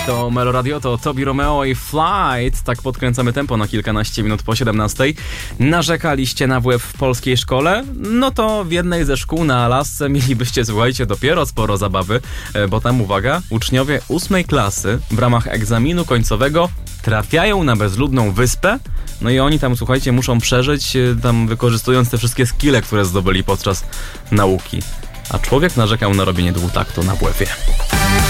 To Melo Radio, to Tobi Romeo i Flight. Tak podkręcamy tempo na kilkanaście minut po 17. Narzekaliście na WF w polskiej szkole? No to w jednej ze szkół na Alasce mielibyście, słuchajcie, dopiero sporo zabawy, bo tam, uwaga, uczniowie 8 klasy w ramach egzaminu końcowego trafiają na bezludną wyspę. No i oni tam, słuchajcie, muszą przeżyć, tam wykorzystując te wszystkie skille, które zdobyli podczas nauki. A człowiek narzekał na robienie dwutaktu na WF-ie.